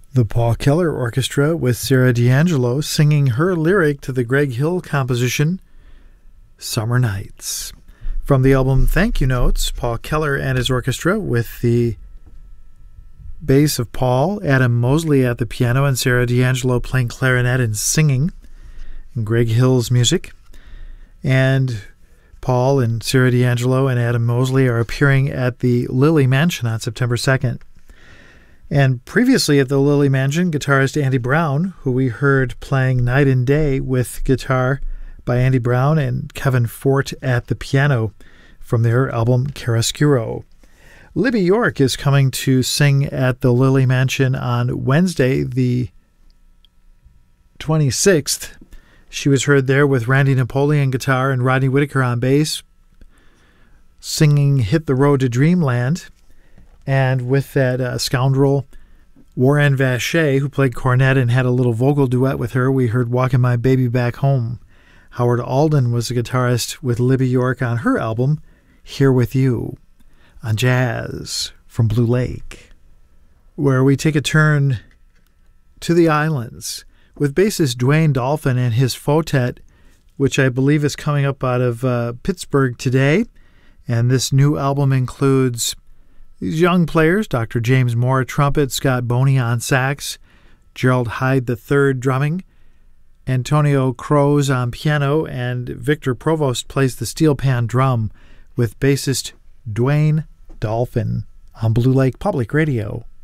The Paul Keller Orchestra with Sarah D'Angelo singing her lyric to the Greg Hill composition, Summer Nights. From the album Thank You Notes, Paul Keller and his orchestra with the bass of Paul, Adam Mosley at the piano, and Sarah D'Angelo playing clarinet and singing, and Greg Hill's music. And Paul and Sarah D'Angelo and Adam Mosley are appearing at the Lilly Mansion on September 2nd. And previously at the Lilly Mansion, guitarist Andy Brown, who we heard playing Night and Day with guitar by Andy Brown and Kevin Fort at the piano from their album Chiaroscuro. Libby York is coming to sing at the Lilly Mansion on Wednesday, the 26th. She was heard there with Randy Napoleon guitar and Rodney Whitaker on bass, singing Hit the Road to Dreamland. And with that scoundrel, Warren Vache, who played cornet and had a little vocal duet with her, we heard Walking My Baby Back Home. Howard Alden was a guitarist with Libby York on her album, Here With You, on Jazz from Blue Lake, where we take a turn to the islands with bassist Dwayne Dolphin and his Fotet, which I believe is coming up out of Pittsburgh today. And this new album includes these young players: Dr. James Moore trumpet, Scott Boney on sax, Gerald Hyde III drumming, Antonio Cruz on piano, and Victor Provost plays the steel pan drum with bassist Dwayne Dolphin on Blue Lake Public Radio.